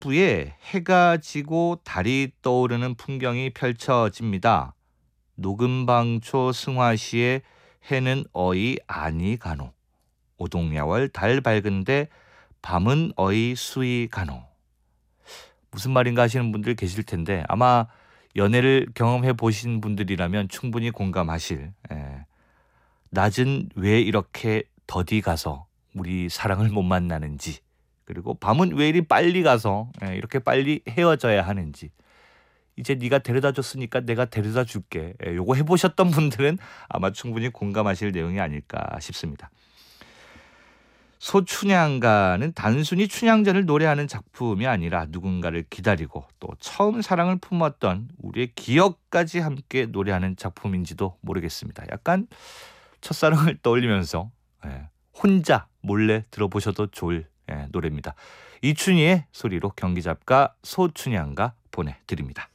북부에 해가 지고 달이 떠오르는 풍경이 펼쳐집니다. 녹음방초 승화시에 해는 어이 아니 가노. 오동야월 달 밝은데 밤은 어이 수이 가노. 무슨 말인가 하시는 분들 계실 텐데 아마 연애를 경험해 보신 분들이라면 충분히 공감하실, 낮은 왜 이렇게 더디 가서 우리 사랑을 못 만나는지, 그리고 밤은 왜 이리 빨리 가서 이렇게 빨리 헤어져야 하는지, 이제 네가 데려다 줬으니까 내가 데려다 줄게, 요거 해보셨던 분들은 아마 충분히 공감하실 내용이 아닐까 싶습니다. 소춘향가는 단순히 춘향전을 노래하는 작품이 아니라 누군가를 기다리고 또 처음 사랑을 품었던 우리의 기억까지 함께 노래하는 작품인지도 모르겠습니다. 약간 첫사랑을 떠올리면서 혼자 몰래 들어보셔도 좋을 노래입니다. 이춘희의 소리로 경기잡가 소춘향가 보내드립니다.